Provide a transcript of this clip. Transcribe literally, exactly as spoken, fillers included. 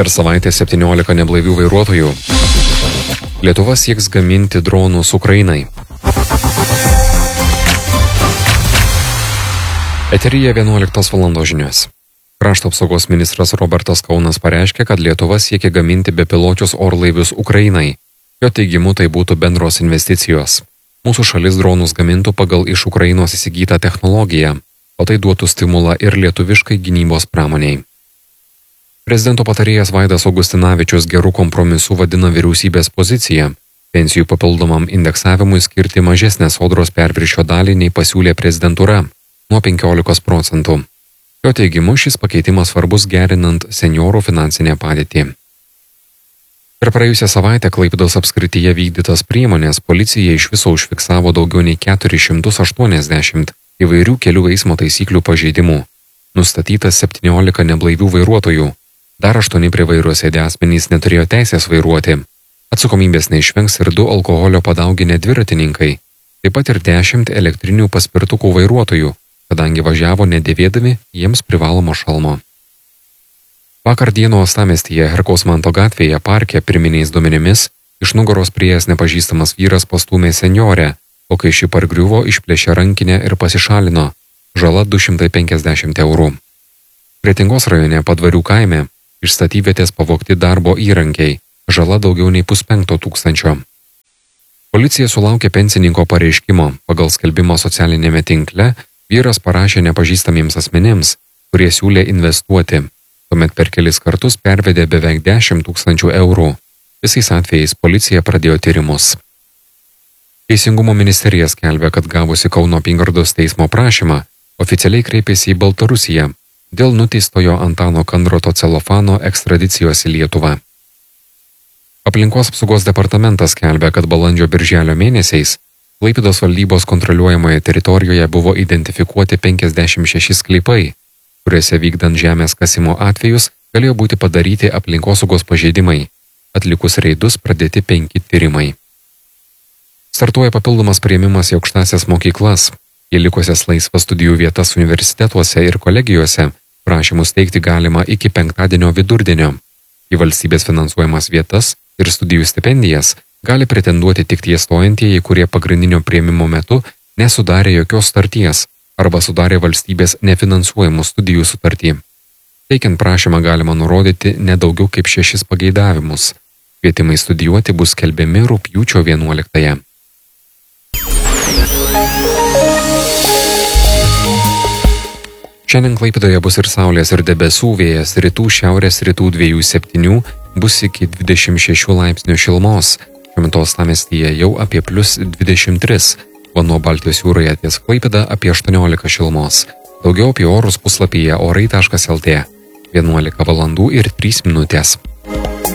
Per savaitę septyniolika neblaivių vairuotojų. Lietuva sieks gaminti dronus Ukrainai. Eteryje vienuoliktos valandos žinios. Krašto apsaugos ministras Robertas Kaunas pareiškė, kad Lietuva siekia gaminti bepiločius orlaivius Ukrainai. Jo teigimu tai būtų bendros investicijos. Mūsų šalis dronus gamintų pagal iš Ukrainos įsigytą technologiją, o tai duotų stimulą ir lietuviškai gynybos pramoniai. Prezidento patarėjas Vaidas Augustinavičius gerų kompromisų vadina vyriausybės poziciją, pensijų papildomam indeksavimui skirti mažesnę sodros perviršio dalį nei pasiūlė prezidentūra nuo penkiolikos procentų. Jo teigimu šis pakeitimas svarbus gerinant senjorų finansinę padėtį. Per praėjusią savaitę Klaipėdos apskrityje vykdytas priemonės policija iš viso užfiksavo daugiau nei keturis šimtus aštuoniasdešimt įvairių kelių eismo taisyklių pažeidimų. Nustatytas septyniolika neblaivių vairuotojų. Dar aštuoni prie vairo sėdę asmenys neturėjo teisės vairuoti. Atsakomybės neišvengs ir du alkoholio padauginę dviratininkai, taip pat ir dešimt elektrinių paspirtukų vairuotojų, kadangi važiavo nedėvėdami jiems privalomo šalmo. Vakar dieną uostamiestyje Herkaus Manto gatvėje parke pirminiais duomenimis iš nugaros priėjęs nepažįstamas vyras pastūmė senjorę, o kai ši pargriuvo, išplėšė rankinę ir pasišalino, žala du šimtai penkiasdešimt eurų. Kretingos rajone Padvarių kaime iš statybvietės pavogti darbo įrankiai, žala daugiau nei puspenkto tūkstančio. Policija sulaukė pensininko pareiškimo, pagal skelbimą socialinėme tinkle vyras parašė nepažįstamiems asmenėms, kurie siūlė investuoti, tuomet per kelis kartus pervedė beveik dešimt tūkstančių eurų. Visais atvejais policija pradėjo tyrimus. Teisingumo ministerija skelbia, kad gavusi Kauno apygardos teismo prašymą, oficialiai kreipėsi į Baltarusiją dėl nuteistojo Antano Kandroto celofano ekstradicijos į Lietuvą. Aplinkos apsaugos departamentas skelbia, kad balandžio-birželio mėnesiais Klaipėdos valdybos kontroliuojamoje teritorijoje buvo identifikuoti penkiasdešimt šeši sklypai, kuriuose vykdant žemės kasimo atvejus galėjo būti padaryti aplinkosaugos pažeidimai. Atlikus reidus pradėti penki tyrimai. Startuoja papildomas priėmimas į aukštąsias mokyklas. Į likusias laisvas studijų vietas universitetuose ir kolegijose prašymus teikti galima iki penktadienio vidurdienio. Į valstybės finansuojamas vietas ir studijų stipendijas gali pretenduoti tik tie stojantieji, kurie pagrindinio priėmimo metu nesudarė jokios starties arba sudarė valstybės nefinansuojamų studijų sutartį. Teikiant prašymą galima nurodyti nedaugiau kaip šešis pageidavimus. Kvietimai studijuoti bus skelbiami rugpjūčio vienuoliktąją. Šiandien Klaipėdoje bus ir saulės ir debesų, vėjas rytų šiaurės rytų dviejų septynių, bus iki dvidešimt šešių laipsnių šilumos. Šiuo metu uostamiestyje jau apie plius dvidešimt tris, vanduo Baltijos jūroje ties Klaipėda apie aštuoniolika šilumos. Daugiau apie orus puslapyje orai taškas lt. vienuolika valandų ir trys minutės.